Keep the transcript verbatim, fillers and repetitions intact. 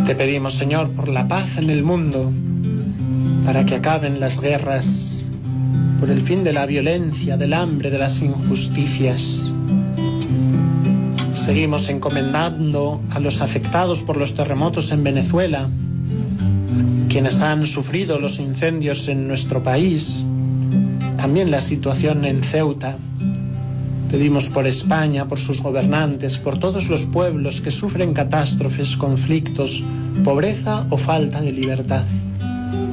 Te pedimos, Señor, por la paz en el mundo, para que acaben las guerras, por el fin de la violencia, del hambre, de las injusticias. Seguimos encomendando a los afectados por los terremotos en Venezuela, quienes han sufrido los incendios en nuestro país, también la situación en Ceuta. Pedimos por España, por sus gobernantes, por todos los pueblos que sufren catástrofes, conflictos, pobreza o falta de libertad.